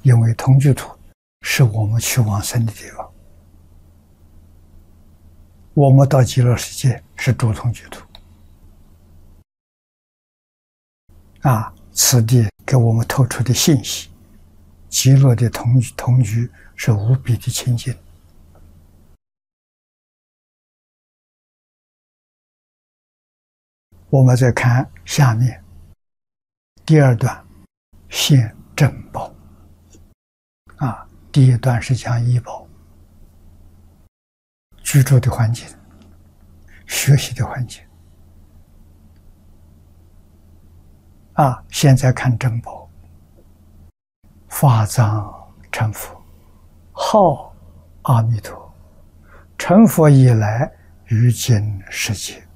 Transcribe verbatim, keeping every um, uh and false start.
因为同居土是我们去往生的地方，我们到极乐世界是住同居土啊，此地给我们透出的信息，极乐的同居同居是无比的清净。我们再看下面第二段，现正报啊，第一段是讲医保，居住的环境、学习的环境啊。现在看正报，法藏成佛，号阿弥陀，成佛以来于今世界，